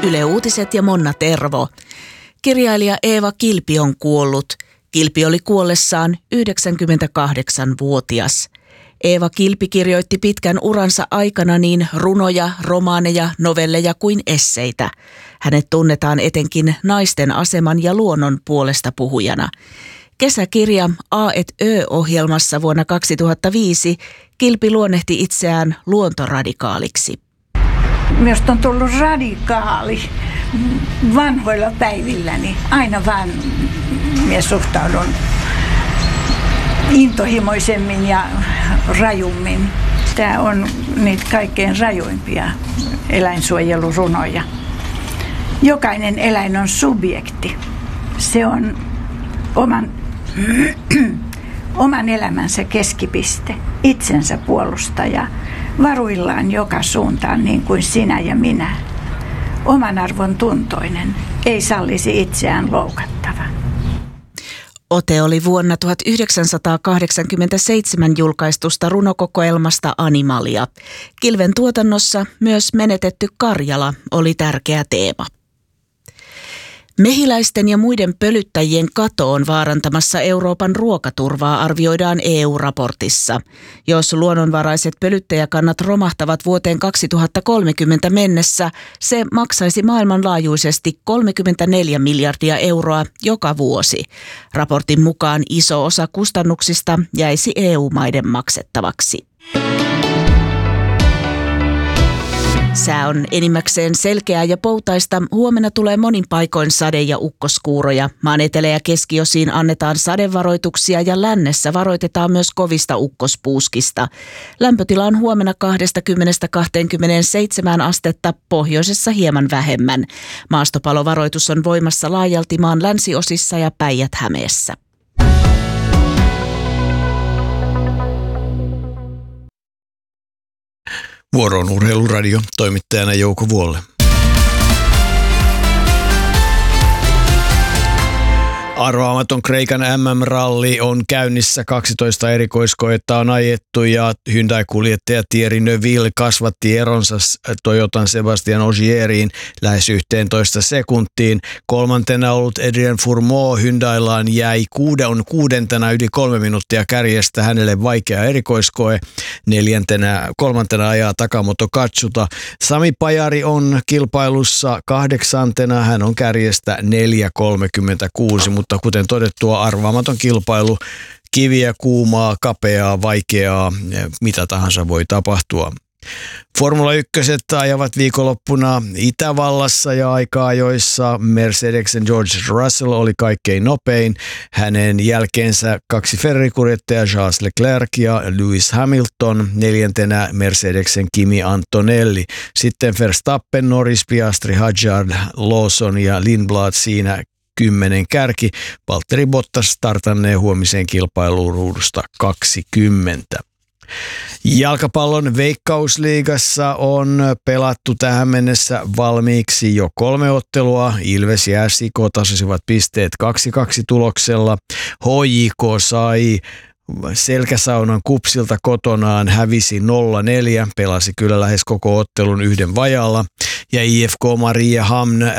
Yle Uutiset ja Monna Tervo. Kirjailija Eeva Kilpi on kuollut. Kilpi oli kuollessaan 98-vuotias. Eeva Kilpi kirjoitti pitkän uransa aikana niin runoja, romaaneja, novelleja kuin esseitä. Hänet tunnetaan etenkin naisten aseman ja luonnon puolesta puhujana. Kesäkirja A et Ö-ohjelmassa vuonna 2005 Kilpi luonnehti itseään luontoradikaaliksi. Minusta on tullut radikaali vanhoilla päivilläni. Aina vaan minä suhtaudun intohimoisemmin ja rajummin. Tämä on niitä kaikkein rajuimpia eläinsuojelurunoja. Jokainen eläin on subjekti. Se on oman elämänsä keskipiste, itsensä puolustaja, varuillaan joka suuntaan niin kuin sinä ja minä. Oman arvon tuntoinen, ei sallisi itseään loukattava. Ote oli vuonna 1987 julkaistusta runokokoelmasta Animalia. Kilven tuotannossa myös menetetty Karjala oli tärkeä teema. Mehiläisten ja muiden pölyttäjien kato on vaarantamassa Euroopan ruokaturvaa, arvioidaan EU-raportissa. Jos luonnonvaraiset pölyttäjäkannat romahtavat vuoteen 2030 mennessä, se maksaisi maailmanlaajuisesti 34 miljardia euroa joka vuosi. Raportin mukaan iso osa kustannuksista jäisi EU-maiden maksettavaksi. Sää on enimmäkseen selkeää ja poutaista. Huomenna tulee monin paikoin sade- ja ukkoskuuroja. Maan etelä- ja keskiosiin annetaan sadevaroituksia ja lännessä varoitetaan myös kovista ukkospuuskista. Lämpötila on huomenna 20–27 astetta, pohjoisessa hieman vähemmän. Maastopalovaroitus on voimassa laajalti maan länsiosissa ja Päijät-Hämeessä. Vuoroon Urheiluradio, toimittajana Jouko Vuolle. Arvaamaton Kreikan MM-ralli on käynnissä, 12 erikoiskoetta on ajettu ja Hyundai-kuljettaja Thierry Neuville kasvatti eronsa Toyotan Sebastian Ogieriin lähes 11 sekuntiin. Kolmantena ollut Adrien Fourmaux Hyundaillaan jäi kuudentena yli 3 minuuttia kärjestä, hänelle vaikea erikoiskoe. Kolmantena ajaa Takamoto Katsuta. Sami Pajari on kilpailussa 8. hän on kärjestä 4.36, mutta kuten todettua, arvaamaton kilpailu, kiviä, kuumaa, kapeaa, vaikeaa, mitä tahansa voi tapahtua. Formula 1 ajavat viikonloppuna Itävallassa ja aika-ajoissa Mercedesen George Russell oli kaikkein nopein. Hänen jälkeensä 2 Ferrari-kuljettajaa Charles Leclerc ja Lewis Hamilton, 4. Mercedesen Kimi Antonelli. Sitten Verstappen, Norris, Piastri, Hadjar, Lawson ja Lindblad siinä 10 kärki. Valtteri Bottas startannee huomiseen kilpailuun ruudusta 20. Jalkapallon Veikkausliigassa on pelattu tähän mennessä valmiiksi jo 3 ottelua. Ilves ja SIK tasasivat pisteet 2-2 tuloksella. HJK sai Selkäsaunan Kupsilta kotonaan, hävisi 0-4, pelasi kyllä lähes koko ottelun yhden vajalla. Ja IFK Mariehamn